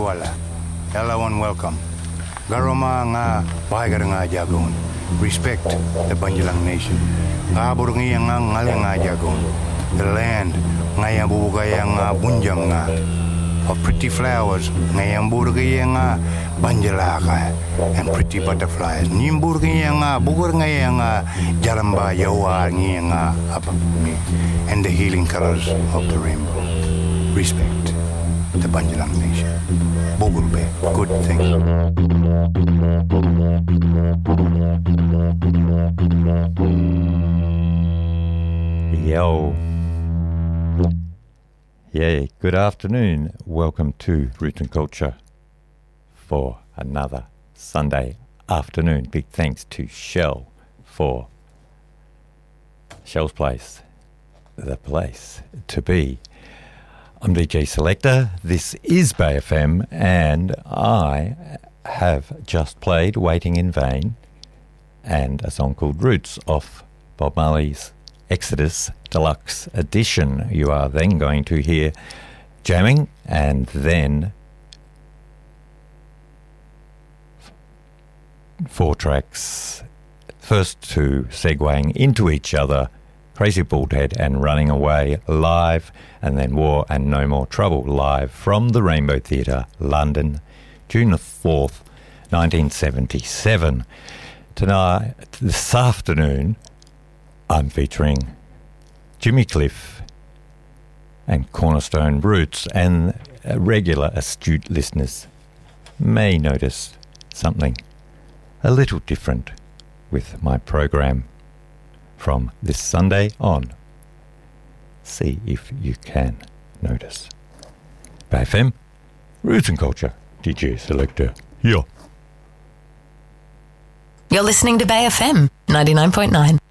wala. Everyone welcome. Garoma nga bahagar nga jagon. Respect the Banjalang nation. Kabur nga ngali nga jagon. The land nga bubugay nga bunjam nga. Of pretty flowers nga burgay nga Banjalaka and pretty butterflies. Nimburgay nga bugur nga jaramba yawa nga and the healing colors of the rainbow. Respect the Banjalang nation. Bogulbe, good thing. Yo. Yeah, good afternoon. Welcome to Roots and Culture for another Sunday afternoon. Big thanks to Shell for Shell's Place, the place to be. I'm DJ Selector, this is Bay FM, and I have just played Waiting in Vain and a song called Roots off Bob Marley's Exodus Deluxe Edition. You are then going to hear Jamming and then 4 tracks, first 2 segueing into each other, Crazy Baldhead and Running Away live, and then War and No More Trouble live from the Rainbow Theatre, London, June the 4th, 1977. Tonight, this afternoon, I'm featuring Jimmy Cliff and Cornerstone Roots, and regular astute listeners may notice something a little different with my program from this Sunday on. See if you can notice. Bay FM, Roots and Culture, DJ Selector, here. You're listening to Bay FM 99.9.